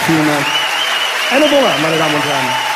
Vielen Dank. Enno Bunger, meine Damen und Herren.